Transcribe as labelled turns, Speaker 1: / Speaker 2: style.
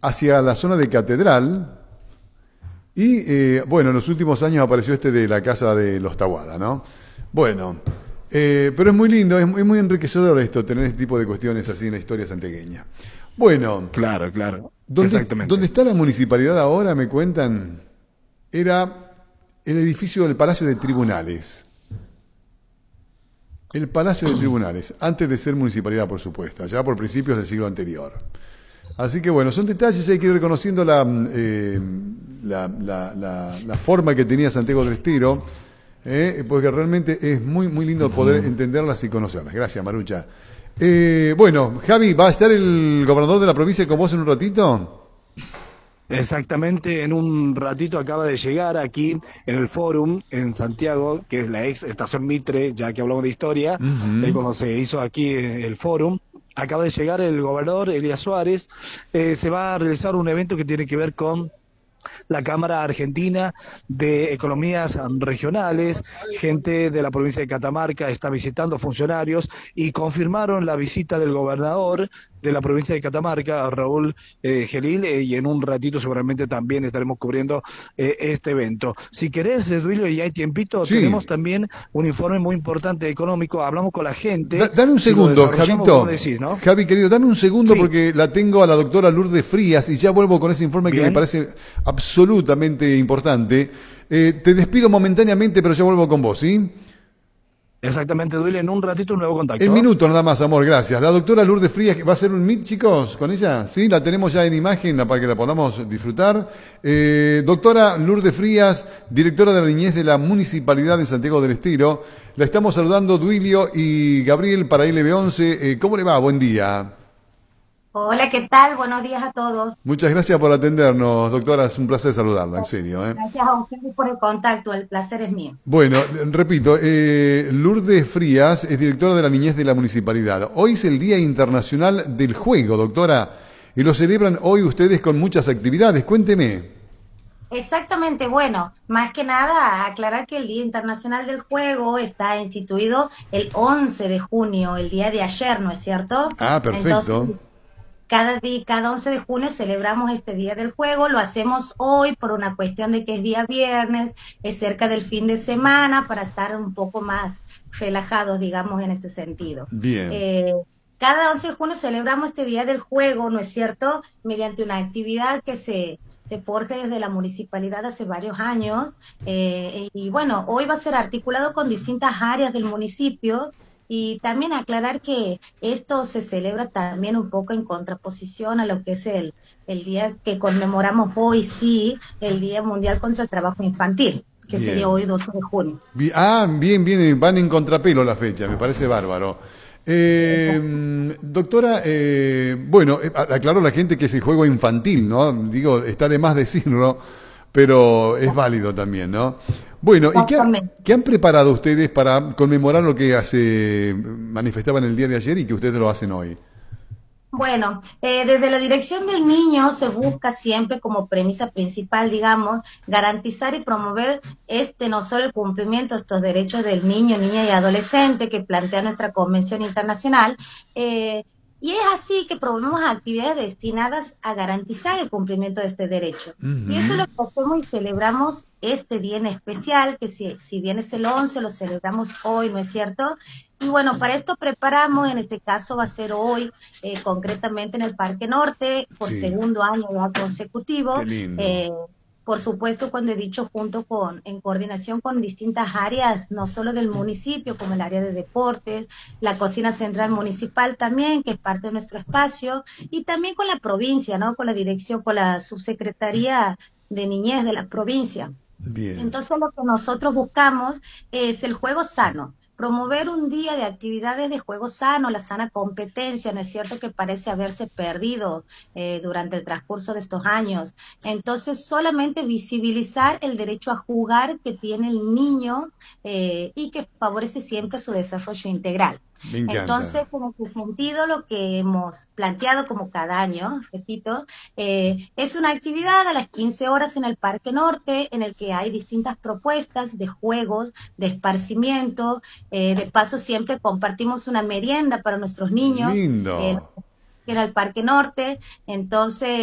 Speaker 1: hacia la zona de Catedral. Y bueno, en los últimos años apareció este de la Casa de los Tahuada, ¿no? Bueno, pero es muy lindo, es muy enriquecedor esto, tener este tipo de cuestiones así en la historia santiagueña. Bueno,
Speaker 2: Claro, claro,
Speaker 1: donde
Speaker 2: exactamente.
Speaker 1: está la municipalidad ahora, me cuentan, era el edificio del Palacio de Tribunales. El Palacio de Tribunales, antes de ser municipalidad, por supuesto, allá por principios del siglo anterior. Así que bueno, son detalles, hay que ir reconociendo la forma que tenía Santiago del Estero, porque realmente es muy, muy lindo poder entenderlas y conocerlas. Gracias, Marucha. Bueno, Javi, ¿va a estar el gobernador de la provincia con vos en un ratito?
Speaker 2: Exactamente, en un ratito acaba de llegar aquí en el Fórum en Santiago, que es la ex estación Mitre, ya que hablamos de historia,
Speaker 1: Ujú.
Speaker 2: cuando se hizo aquí el Fórum. Acaba de llegar el gobernador Elías Suárez. Se va a realizar un evento que tiene que ver con la Cámara Argentina de Economías Regionales, gente de la provincia de Catamarca está visitando funcionarios y confirmaron la visita del gobernador de la provincia de Catamarca, Raúl Gelil, y en un ratito seguramente también estaremos cubriendo este evento. Si querés, Duilio, y hay tiempito, tenemos
Speaker 1: Sí,
Speaker 2: también un informe muy importante económico, hablamos con la gente,
Speaker 1: Dame un
Speaker 2: si lo
Speaker 1: segundo,
Speaker 2: desarrollamos, vos
Speaker 1: Javito.
Speaker 2: decís, ¿no?
Speaker 1: Javi, querido, dame un segundo
Speaker 2: Sí,
Speaker 1: porque la tengo a la doctora Lourdes Frías y ya vuelvo con ese informe que me
Speaker 2: bien.
Speaker 1: parece absolutamente importante. Te despido momentáneamente, pero ya vuelvo con vos, ¿sí?
Speaker 2: Exactamente, Duilio, en un ratito un nuevo
Speaker 1: En
Speaker 2: contacto.
Speaker 1: minuto nada más, amor, gracias. La doctora Lourdes Frías, que va a hacer un meet, chicos, con ella, ¿sí? La tenemos ya en imagen para que la podamos disfrutar. Doctora Lourdes Frías, directora de la niñez de la Municipalidad de Santiago del Estero. La estamos saludando Duilio y Gabriel para LB11. ¿Cómo le va? Buen día.
Speaker 3: Hola, ¿qué tal? Buenos días a todos.
Speaker 1: Muchas gracias por atendernos, doctora. Es un placer saludarla, en serio, ¿eh?
Speaker 3: Gracias a ustedes por el contacto, el placer es mío.
Speaker 1: Bueno, repito, Lourdes Frías es directora de la niñez de la municipalidad. Hoy es el Día Internacional del Juego, doctora, y lo celebran hoy ustedes con muchas actividades. Cuénteme.
Speaker 3: Exactamente, bueno, más que nada aclarar que el Día Internacional del Juego está instituido el 11 de junio, el día de ayer, ¿no es cierto?
Speaker 1: Ah,
Speaker 3: Entonces,
Speaker 1: perfecto.
Speaker 3: cada día, cada 11 de junio celebramos este Día del Juego, lo hacemos hoy por una cuestión de que es día viernes, es cerca del fin de semana, para estar un poco más relajados, digamos, en este sentido.
Speaker 1: Bien.
Speaker 3: Eh, cada 11 de junio celebramos este Día del Juego, ¿no es cierto? Mediante una actividad que se forja desde la municipalidad hace varios años. Y bueno, hoy va a ser articulado con distintas áreas del municipio y también aclarar que esto se celebra también un poco en contraposición a lo que es el día que conmemoramos hoy, sí, el Día Mundial contra el Trabajo Infantil, que sería
Speaker 1: Bien.
Speaker 3: hoy 12 de junio.
Speaker 1: Bien, bien, van en contrapelo la fecha, me parece bárbaro. Doctora, bueno, aclaro a la gente que es el juego infantil, ¿no? Digo, está de más decirlo, pero es válido también, ¿no? Bueno, ¿y
Speaker 3: Exactamente.
Speaker 1: qué han preparado ustedes para conmemorar lo que se manifestaban el día de ayer y que ustedes lo hacen hoy?
Speaker 3: Bueno, desde la dirección del niño se busca siempre como premisa principal, digamos, garantizar y promover no solo el cumplimiento de estos derechos del niño, niña y adolescente que plantea nuestra Convención Internacional, eh, y es así que promovemos actividades destinadas a garantizar el cumplimiento de este derecho. Y eso es
Speaker 1: Ujú.
Speaker 3: lo que hacemos y celebramos este día en especial, que si bien es el 11, lo celebramos hoy, ¿no es cierto? Y bueno, para esto preparamos, en este caso va a ser hoy, concretamente en el Parque Norte, por
Speaker 1: Sí,
Speaker 3: segundo año ya
Speaker 1: qué
Speaker 3: consecutivo.
Speaker 1: lindo.
Speaker 3: Eh, por supuesto, cuando he dicho en coordinación con distintas áreas, no solo del municipio, como el área de deportes, la cocina central municipal también, que es parte de nuestro espacio, y también con la provincia, ¿no? Con la dirección, con la subsecretaría de niñez de la provincia.
Speaker 1: Bien.
Speaker 3: Entonces lo que nosotros buscamos es el juego sano, promover un día de actividades de juego sano, la sana competencia, ¿no es cierto? Que parece haberse perdido durante el transcurso de estos años. Entonces solamente visibilizar el derecho a jugar que tiene el niño y que favorece siempre su desarrollo integral.
Speaker 1: Me encanta.
Speaker 3: Entonces, en ese sentido, lo que hemos planteado como cada año, repito, es una actividad a las 15 horas en el Parque Norte, en el que hay distintas propuestas de juegos, de esparcimiento. De paso, siempre compartimos una merienda para nuestros niños
Speaker 1: Lindo.
Speaker 3: en el Parque Norte. Entonces,